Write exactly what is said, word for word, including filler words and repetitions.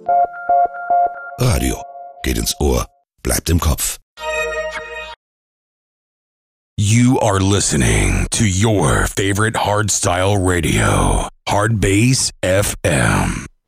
Radio geht ins Ohr, bleibt im Kopf. You are listening to your favorite hardstyle radio, Hard Bass F M.